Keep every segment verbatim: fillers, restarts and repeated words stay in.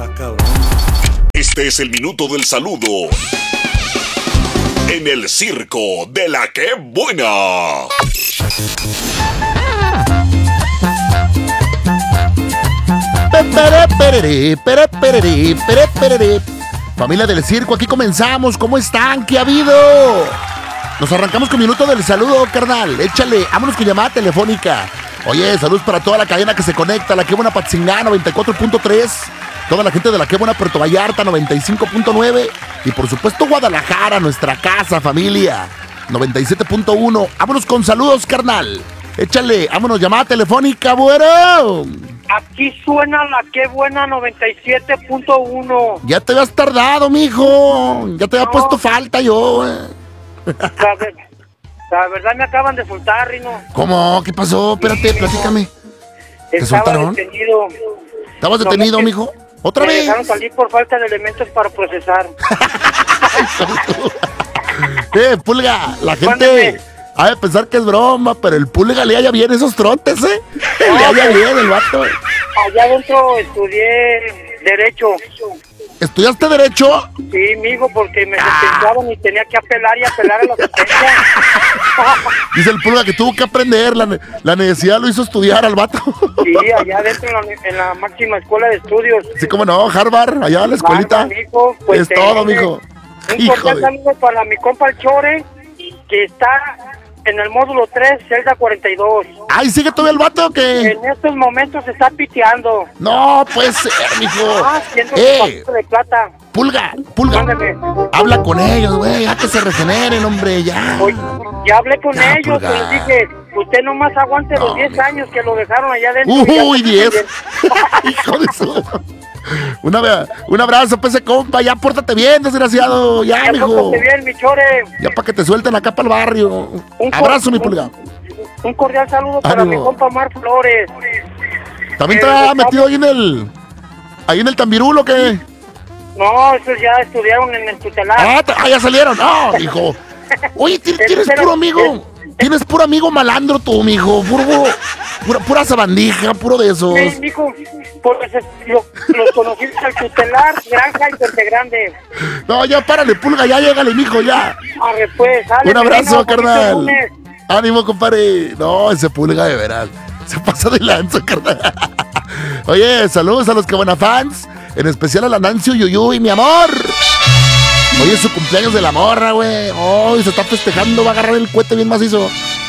Está cabrón. Este es el minuto del saludo en el circo de la que buena. Familia del circo, aquí comenzamos. ¿Cómo están? ¿Qué ha habido? Nos arrancamos con minuto del saludo, carnal. Échale, vámonos con llamada telefónica. Oye, saludos para toda la cadena que se conecta. La que buena Patzingá, noventa y cuatro punto tres. Toda la gente de la que buena Puerto Vallarta, noventa y cinco punto nueve. Y por supuesto Guadalajara, nuestra casa, familia, noventa y siete punto uno. Vámonos con saludos, carnal. Échale, vámonos, llamada telefónica, bueno. Aquí suena la que buena noventa y siete punto uno. Ya te habías tardado, mijo. Ya te había No. puesto falta yo, eh. La, ver- la verdad me acaban de soltar, Rino. ¿Cómo? ¿Qué pasó? Espérate, platícame. ¿Te Estaba soltaron? detenido. ¿Estabas No, detenido, me- mijo? ¿Otra Me vez? dejaron salir por falta de elementos para procesar. Eh, Pulga, la gente Mándeme. ha de pensar que es broma, pero el Pulga le halla bien esos trontes, ¿eh? Le halla bien el vato. Allá adentro estudié Derecho. ¿Estudiaste Derecho? Sí, mijo, porque me sentenciaron y tenía que apelar y apelar a la sentencia. Dice el Pulga que tuvo que aprender, la, ne- la necesidad lo hizo estudiar al vato. Sí, allá adentro en la, en la máxima escuela de estudios. Así como no, Harvard, allá la escuelita. Bárbaro, mijo, pues, Es todo, eh, mijo. Un Hijo cordial de... saludo para mi compa el Chore, que está en el módulo tres, celda cuarenta y dos. Ay, ¿sigue todavía el vato o qué? En estos momentos se está piteando. No, puede ser, mijo. Ah, siendo Eh, su pasito de plata. Pulga, Pulga. Mándeme. Habla con ellos, güey, ya que se regeneren, hombre, ya. Oye, ya hablé con Ya, ellos, Pulga. les dije, usted nomás aguante No, los diez mijo. años que lo dejaron allá adentro. Uy, y ya diez. está bien. Hijo de su... Una, un abrazo, pues, compa. Ya pórtate bien, desgraciado. Ya, Ya mijo. pórtate bien, mi Chore. Ya para que te suelten acá para el barrio. Un Abrazo, cor- mi Pulga. Un cordial saludo para Ánimo. mi compa Mar Flores. ¿También Eh, está estamos- metido ahí en el... ahí en el Tambirulo, qué? No, esos ya estudiaron en el tutelar. Ah, ta- ah, ya salieron. No, hijo. Oye, ti- tienes Pero- puro amigo. Tienes puro amigo malandro tú, mijo. Puro, pura, pura sabandija, puro de esos. Sí, mijo, pues lo- los conocí en el tutelar, Granja y Puente Grande. No, ya párale, Pulga, ya llégale, mijo, ya. Arre, pues, sale, Un abrazo, menino, bonito carnal. lunes. Ánimo, compadre. No, ese Pulga de veras. Se pasa de lanza, carnal. Oye, saludos a los que buena fans. En especial a la Nancy Uyuyuy, mi amor. Hoy es su cumpleaños de la morra, güey. Hoy se está festejando, va a agarrar el cohete bien macizo.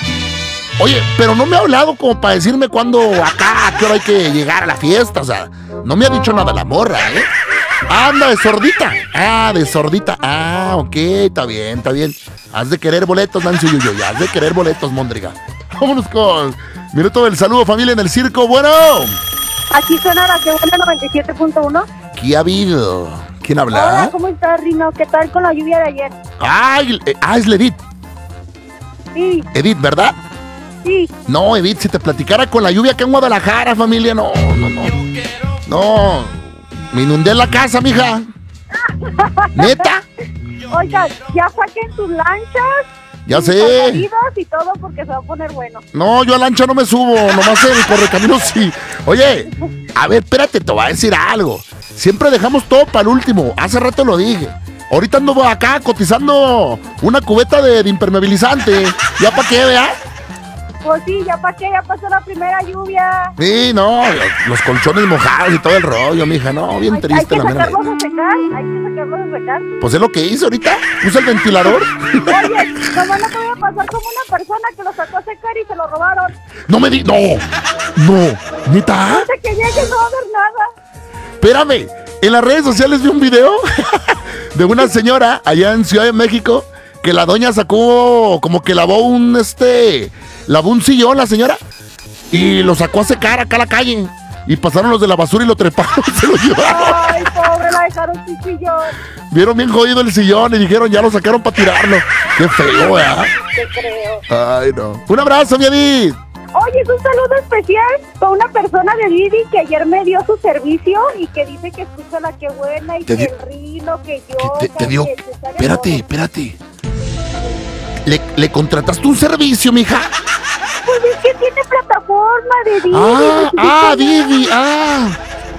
Oye, pero no me ha hablado como para decirme cuándo acá, a qué hora hay que llegar a la fiesta. O sea, no me ha dicho nada la morra, ¿eh? Anda, de sordita. Ah, de sordita. Ah, ok, está bien, está bien. Has de querer boletos, Nancy Uyuyuy. Has de querer boletos, Móndriga. Vámonos con minuto del saludo, familia, en el circo. Bueno, Aquí suena la que buena noventa y siete punto uno. ¿qué ha habido? ¿Quién Hola, habla? ¿cómo estás, Rino? ¿Qué tal con la lluvia de ayer? Ay, eh, ah, es la Edith. Sí, Edith, ¿verdad? sí. No, Edith, si te platicara con la lluvia acá en Guadalajara, familia, no, no, no. No, me inundé la casa, mija. ¿Neta? Oiga, ya saquen sus lanchas, Ya sus sé. salvavidas y todo porque se va a poner bueno. No, yo a lancha no me subo, nomás el correcamino sí. Oye, a ver, espérate, te voy a decir algo. Siempre dejamos todo para el último. Hace rato lo dije. Ahorita ando acá cotizando una cubeta de, de impermeabilizante. ¿Ya para qué, vea? Pues sí, ya para qué, ya pasó la primera lluvia. Sí, no, los colchones mojados y todo el rollo, mija. No, bien Hay, hay triste que la mera. sacarlos a secar, hay que sacarlos a secar. Pues es lo que hice ahorita. Puse el ventilador. Oye, nomás no te voy a pasar como una persona que lo sacó a secar y se lo robaron. No me di. No, no, neta. Antes que llegue no va a haber nada. Espérame, en las redes sociales vi un video de una señora allá en Ciudad de México que la doña sacó, como que lavó un, este, lavó un sillón la señora y lo sacó a secar acá a la calle y pasaron los de la basura y lo treparon y se lo llevaron. Ay, pobre, la dejaron sin sillón. Vieron bien jodido el sillón y dijeron ya lo sacaron para tirarlo. Qué feo, ¿verdad? Te creo. Ay, no. Un abrazo, mi Edith. Oye, es un saludo especial para una persona de Didi que ayer me dio su servicio y que dice que escucha la que buena y Te que di- el Rino, que ¿Qué yo. te, te dio? Espérate, espérate. ¿Le, ¿Le contrataste un servicio, mija? Pues es que tiene plataforma de Didi. Ah, necesita ah, una- Didi, ah.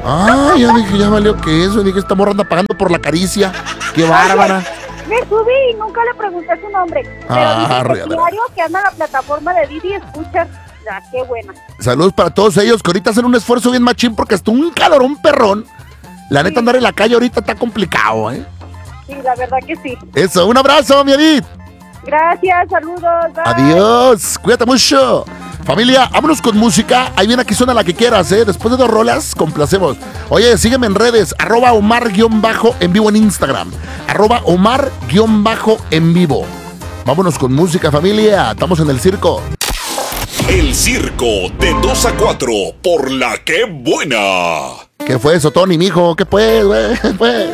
Ah, ya dije, ya valió que eso. Dije, esta morra anda pagando por la caricia. Qué bárbara. Me subí y nunca le pregunté su nombre. Pero Ah, dice que regadera. diario que anda en la plataforma de Didi escuchas. Ya, qué buena. Saludos para todos ellos que ahorita hacen un esfuerzo bien machín porque hasta un calorón perrón. La neta, andar en la calle ahorita está complicado, ¿eh? Sí, la verdad que sí. Eso, un abrazo, mi Edith. Gracias, saludos. Bye. Adiós, cuídate mucho. Familia, vámonos con música. Ahí viene, aquí suena la que quieras, ¿eh? Después de dos rolas, complacemos. Oye, sígueme en redes, arroba Omar-en vivo en Instagram. Arroba Omar-en vivo. Vámonos con música, familia. Estamos en el circo. El circo de dos a cuatro por la que buena. ¿Qué fue eso, Tony, mijo? ¿Qué fue, güey? ¿Qué fue?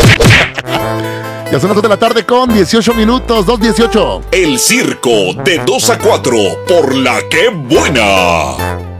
Ya son las dos de la tarde con dieciocho minutos, dos dieciocho. El circo de dos a cuatro por la que buena.